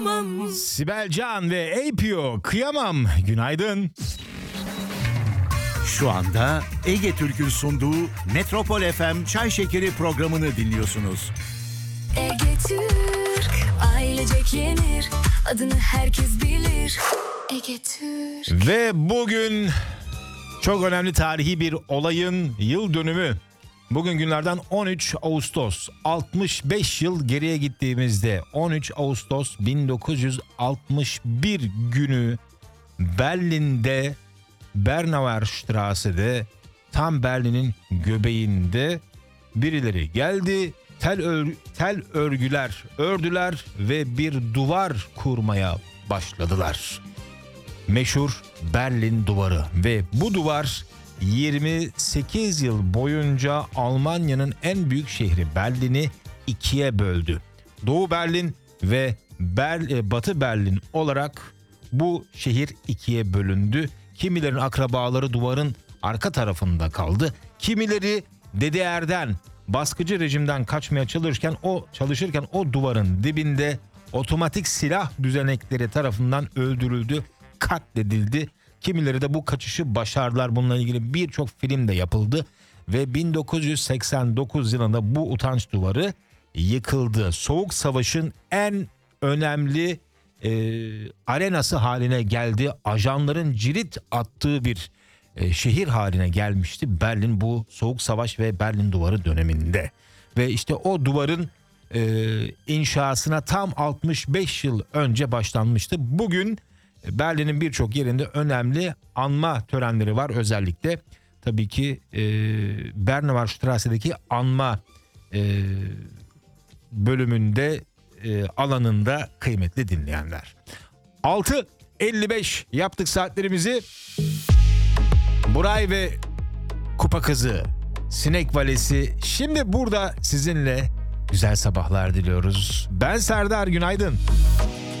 Sibel Can ve APO Kıyamam. Günaydın. Şu anda Ege Türk'ün sunduğu Metropol FM Çay Şekeri programını dinliyorsunuz. Ege Türk, ailecek yenir, adını herkes bilir. Ege Türk. Ve bugün çok önemli tarihi bir olayın yıl dönümü. Bugün günlerden 13 Ağustos. 65 yıl geriye gittiğimizde 13 Ağustos 1961 günü Berlin'de Bernauer Strasse'de tam Berlin'in göbeğinde birileri geldi. Tel örgüler ördüler ve bir duvar kurmaya başladılar. Meşhur Berlin Duvarı ve bu duvar 28 yıl boyunca Almanya'nın en büyük şehri Berlin'i ikiye böldü. Doğu Berlin ve Batı Berlin olarak bu şehir ikiye bölündü. Kimilerin akrabaları duvarın arka tarafında kaldı. Kimileri DDR'den, baskıcı rejimden kaçmaya çalışırken o duvarın dibinde otomatik silah düzenekleri tarafından öldürüldü, katledildi. Kimileri de bu kaçışı başardılar. Bununla ilgili birçok film de yapıldı ve 1989 yılında bu utanç duvarı yıkıldı. Soğuk Savaş'ın en önemli arenası haline geldi. Ajanların cirit attığı bir şehir haline gelmişti Berlin bu Soğuk Savaş ve Berlin Duvarı döneminde. Ve işte o duvarın inşasına tam 65 yıl önce başlanmıştı. Bugün Berlin'in birçok yerinde önemli anma törenleri var. Özellikle tabii ki Bernauer Strasse'deki anma bölümünde alanında kıymetli dinleyenler. 6.55 yaptık saatlerimizi. Buray ve Kupa Kızı, Sinek Valesi şimdi burada sizinle güzel sabahlar diliyoruz. Ben Serdar, günaydın.